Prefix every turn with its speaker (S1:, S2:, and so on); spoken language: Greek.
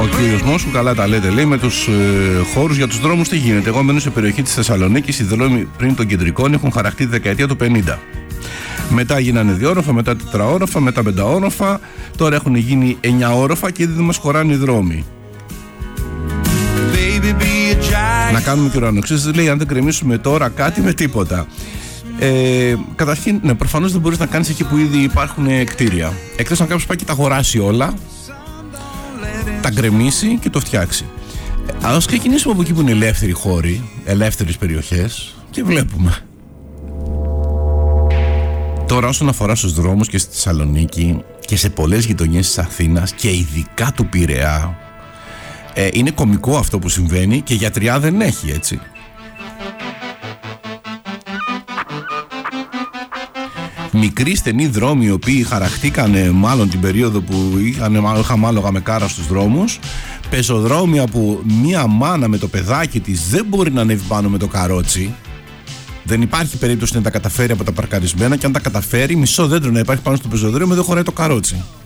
S1: Ο κύριος Μόσου, καλά τα λέτε, λέει, με τους χώρους για τους δρόμους τι γίνεται. Εγώ μένω σε περιοχή της Θεσσαλονίκης, οι δρόμοι πριν των κεντρικών έχουν χαραχτεί τη δεκαετία του 50. Μετά γίνανε 2 όροφα, μετά 4 όροφα, μετά 5 όροφα, τώρα έχουν γίνει 9 όροφα και ήδη δεν μας χωράνε οι δρόμοι. Να κάνουμε και ουρανοξύστες, λέει, αν δεν κρεμίσουμε τώρα κάτι με τίποτα. Καταρχήν, ναι, προφανώς δεν μπορείς να κάνεις εκεί που ήδη υπάρχουν κτίρια. Εκτός να κάποιος πάει και τα αγοράσει όλα, τα γκρεμίσει και το φτιάξει. Ας ξεκινήσουμε από εκεί που είναι ελεύθεροι χώροι, ελεύθερες περιοχές και βλέπουμε. Τώρα όσον αφορά στους δρόμους και στη Θεσσαλονίκη και σε πολλές γειτονιές της Αθήνας και ειδικά του Πειραιά, είναι κωμικό αυτό που συμβαίνει και γιατριά δεν έχει, έτσι. Μικροί στενοί δρόμοι οι οποίοι χαραχτήκανε μάλλον την περίοδο που είχαμε άλογα με κάρα στους δρόμους, πεζοδρόμια που μία μάνα με το παιδάκι της δεν μπορεί να ανέβει πάνω με το καρότσι, δεν υπάρχει περίπτωση να τα καταφέρει από τα παρκαρισμένα, και αν τα καταφέρει, μισό δέντρο να υπάρχει πάνω στο πεζοδρόμιο δεν χωράει το καρότσι.